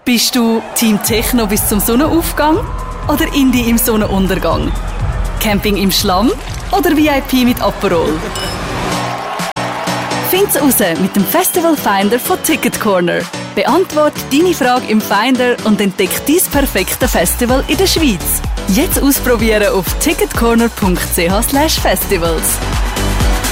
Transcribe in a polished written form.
Bist du Team Techno bis zum Sonnenaufgang oder Indie im Sonnenuntergang? Camping im Schlamm oder VIP mit Aperol? Find's raus mit dem Festival Finder von Ticket Corner. Beantworte deine Frage im Finder und entdeck dein perfekte Festival in der Schweiz. Jetzt ausprobieren auf ticketcorner.ch/festivals.